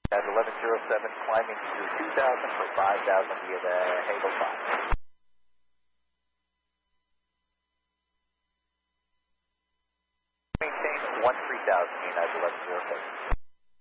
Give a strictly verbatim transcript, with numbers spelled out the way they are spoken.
At eleven oh seven, climbing through two thousand for five thousand via the Hagel five. Maintain one three thousand, United eleven oh seven.